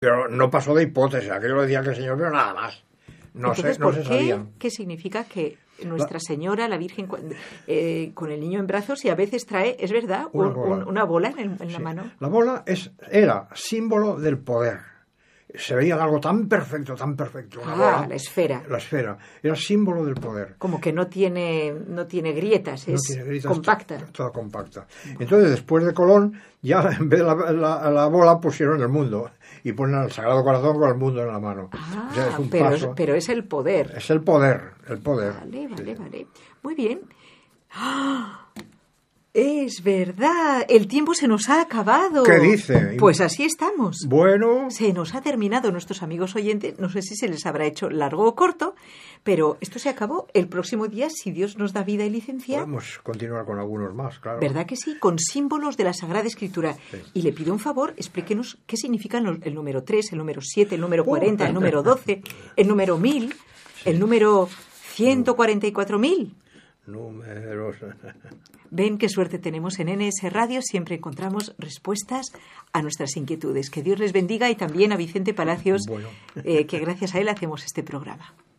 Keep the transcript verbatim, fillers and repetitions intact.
Pero no pasó de hipótesis, aquello lo decía que el Señor, pero nada más. No Entonces, se, no ¿por se qué? sabían. ¿Qué significa que Nuestra Señora, la Virgen, eh, con el niño en brazos y a veces trae, es verdad, Una un, bola, un, una bola en, el, en sí. la mano? La bola es, era símbolo del poder. Se veía algo tan perfecto, tan perfecto. Una Ah, bola, la esfera. La esfera. Era símbolo del poder. Como que no tiene, no tiene grietas, es no tiene grietas, compacta. Toda, toda compacta. Entonces, después de Colón, ya en vez de la, la, la bola pusieron el mundo. Y ponen al Sagrado Corazón con el mundo en la mano. Ah, o sea, es un pero, paso. Es, pero es el poder. Es el poder, el poder. Vale, vale, sí. vale. Muy bien. ¡Ah! Es verdad, el tiempo se nos ha acabado. ¿Qué dice? Pues así estamos. Bueno. Se nos ha terminado, nuestros amigos oyentes. No sé si se les habrá hecho largo o corto, pero esto se acabó. El próximo día, si Dios nos da vida y licencia... Podemos continuar con algunos más, claro. ¿Verdad que sí? Con símbolos de la Sagrada Escritura. Sí. Y le pido un favor, explíquenos qué significan los, el número tres, el número siete, el número cuarenta, oh. el número doce, el número mil, sí. el número ciento cuarenta y cuatro mil. Números. Ven qué suerte tenemos en N S Radio, siempre encontramos respuestas a nuestras inquietudes. Que Dios les bendiga y también a Vicente Palacios, bueno. eh, que gracias a él hacemos este programa.